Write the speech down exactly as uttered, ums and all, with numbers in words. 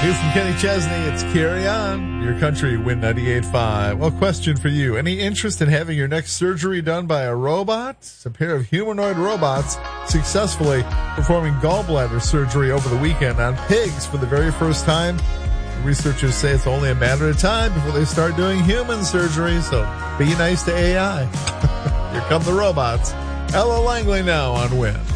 Here from Kenny Chesney, it's Carry On, your country, Win ninety-eight point five. Well, question for you. Any interest in having your next surgery done by a robot? A pair of humanoid robots successfully performing gallbladder surgery over the weekend on pigs for the very first time. Researchers say it's only a matter of time before they start doing human surgery, so be nice to A I. Here come the robots. Ella Langley now on Win.